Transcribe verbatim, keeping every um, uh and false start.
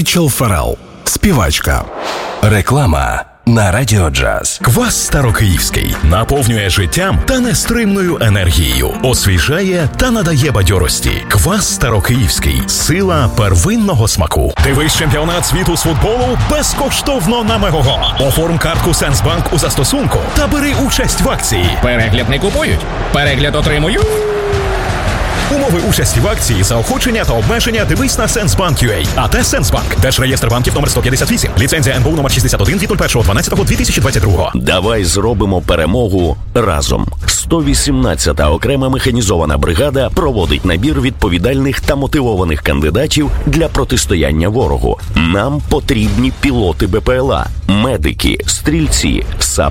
Рейчел Феррел, співачка. Реклама на Радіо Джаз. Квас Старокиївський наповнює життям та нестримною енергією, освіжає та надає бадьорості. Квас Старокиївський – сила первинного смаку. Дивись чемпіонат світу з футболу безкоштовно на Мегого. Оформ картку Сенсбанк у застосунку та бери участь в акції. Перегляд не купують, перегляд отримую. Умови участі в акції, заохочення та обмеження дивись на Сенсбанк.ua. АТ Сенсбанк. Держреєстр банків номер сто п'ятдесят вісім. Ліцензія ен бе у номер шістдесят один від першого дванадцятого дві тисячі двадцять другого. Давай зробимо перемогу разом. сто вісімнадцята окрема механізована бригада проводить набір відповідальних та мотивованих кандидатів для протистояння ворогу. Нам потрібні пілоти БПЛА, медики, стрільці, сапери.